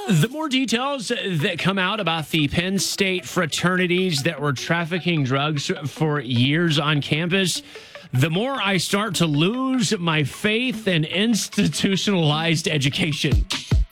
The more details that come out about the Penn State fraternities that were trafficking drugs for years on campus, the more I start to lose my faith in institutionalized education.